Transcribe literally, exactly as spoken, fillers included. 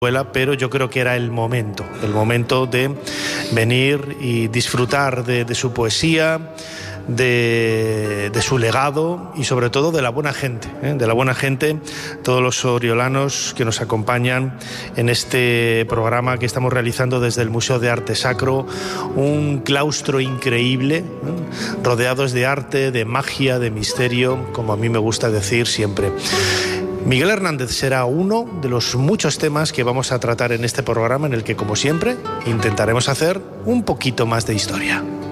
pero yo creo que era el momento, el momento de venir y disfrutar de, de su poesía, de, de su legado y sobre todo de la buena gente, ¿eh? de la buena gente, todos los oriolanos que nos acompañan en este programa que estamos realizando desde el Museo de Arte Sacro, un claustro increíble, ¿eh? rodeados de arte, de magia, de misterio, como a mí me gusta decir siempre. Miguel Hernández será uno de los muchos temas que vamos a tratar en este programa, en el que, como siempre, intentaremos hacer un poquito más de historia.